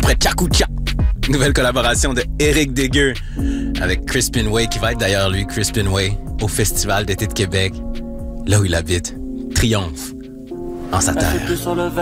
après Tchakoutcha. Nouvelle collaboration de Eric Degueux avec Crispin Way, qui va être d'ailleurs, lui, Crispin Way, au Festival d'été de Québec, là où il habite. Triomphe en sa terre.